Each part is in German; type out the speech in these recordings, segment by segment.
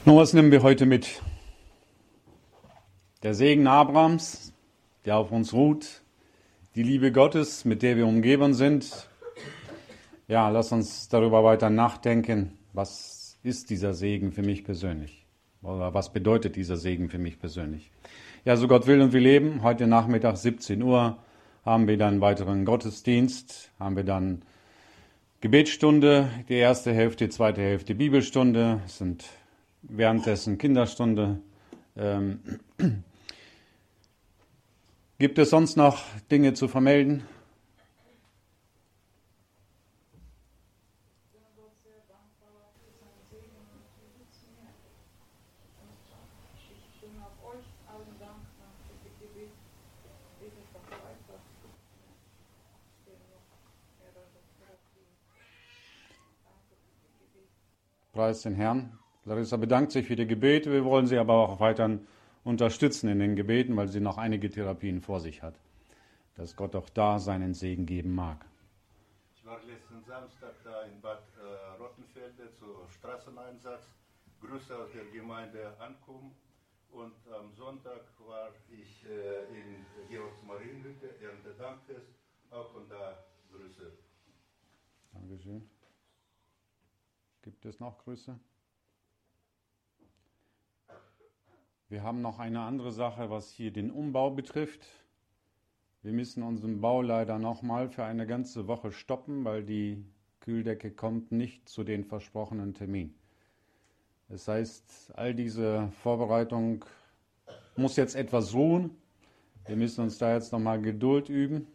Nun, was nehmen wir heute mit? Der Segen Abrahams, der auf uns ruht, die Liebe Gottes, mit der wir umgeben sind. Ja, lass uns darüber weiter nachdenken. Was ist dieser Segen für mich persönlich? Oder was bedeutet dieser Segen für mich persönlich? Ja, so Gott will und wir leben. Heute Nachmittag 17 Uhr haben wir dann einen weiteren Gottesdienst, haben wir dann Gebetsstunde, die erste Hälfte, die zweite Hälfte Bibelstunde, es sind währenddessen Kinderstunde. Gibt es sonst noch Dinge zu vermelden? Preis den Herrn. Larissa bedankt sich für die Gebete. Wir wollen sie aber auch weiter unterstützen in den Gebeten, weil sie noch einige Therapien vor sich hat. Dass Gott auch da seinen Segen geben mag. Ich war letzten Samstag da in Bad Rottenfelde zu Straßeneinsatz. Grüße aus der Gemeinde Ankum. Und am Sonntag war ich in Georgsmarienhütte, Erntedankfest. Auch von da Grüße. Dankeschön. Gibt es noch Grüße? Wir haben noch eine andere Sache, was hier den Umbau betrifft. Wir müssen unseren Bau leider nochmal für eine ganze Woche stoppen, weil die Kühldecke kommt nicht zu den versprochenen Termin. Das heißt, all diese Vorbereitung muss jetzt etwas ruhen. Wir müssen uns da jetzt nochmal Geduld üben.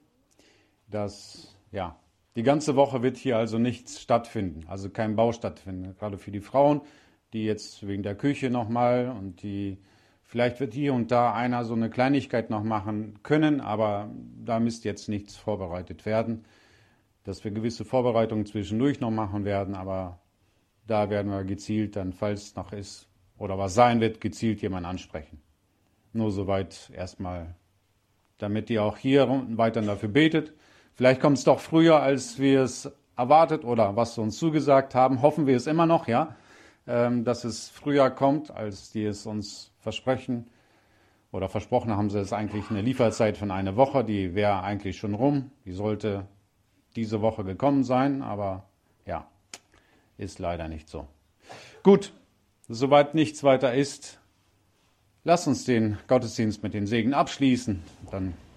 Die ganze Woche wird hier also nichts stattfinden, also kein Bau stattfinden. Gerade für die Frauen, die jetzt wegen der Küche nochmal und vielleicht wird hier und da einer so eine Kleinigkeit noch machen können, aber da müsste jetzt nichts vorbereitet werden. Dass wir gewisse Vorbereitungen zwischendurch noch machen werden, aber da werden wir gezielt dann, falls es noch ist oder was sein wird, gezielt jemanden ansprechen. Nur soweit erstmal, damit ihr auch hier weiter dafür betet. Vielleicht kommt es doch früher, als wir es erwartet oder was sie uns zugesagt haben. Hoffen wir es immer noch, ja, dass es früher kommt, als die es uns versprechen. Oder versprochen haben sie es eigentlich eine Lieferzeit von einer Woche. Die wäre eigentlich schon rum. Die sollte diese Woche gekommen sein, aber ja, ist leider nicht so. Gut, soweit nichts weiter ist, lasst uns den Gottesdienst mit den Segen abschließen. Dann